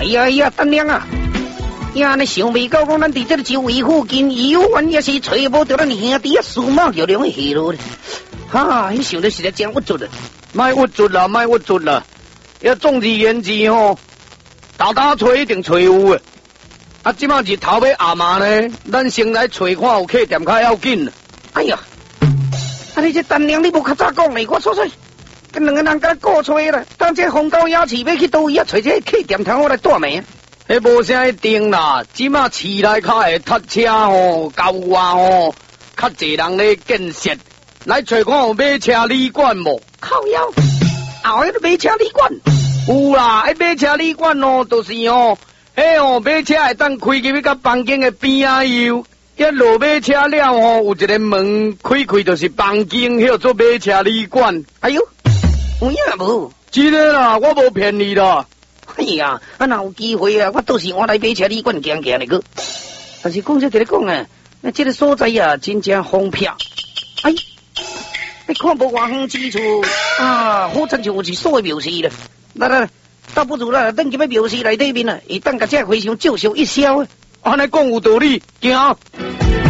呀，等亮啊！呀，你想未到讲咱伫这个周围附近，有完也是找无到咱兄弟啊，数码桥梁下落咧。哈，你想的实在真屈足了。 卖屈足啦，卖屈足啦！要总而言之吼，打找一定找有诶。啊，即马日头要暗嘛呢，咱先来找看有客店较要紧。 哎呀，啊你这等亮你无较早讲嘞，我说说。跟两个人甲顾吹啦，当这风高野市要去倒位啊，找这客店通我来住眠。 迄无啥一定啦，即马市内较会塞车吼，郊外吼，较侪人咧建设，来找看有买车旅馆无？ 靠腰，后迄个买车旅馆有啦，迄买车旅馆哦，就是哦，迄哦买车会当开入去甲房间的边仔有。一落买车了吼，有一个门开开，就是房间，叫做买车旅馆。 哎呦！有影无？ 真的啦，我无骗你啦。 哎呀，啊若有机会啊，我倒是我来买车旅馆行行的个。但是讲这个讲啊，那这个所在啊，真正荒僻。哎，你看无外远之处啊，好像就有一所庙寺了。来，倒不如啦，等去要庙寺内底面啊，会当甲这和尚照相一笑。 安尼讲有道理，行。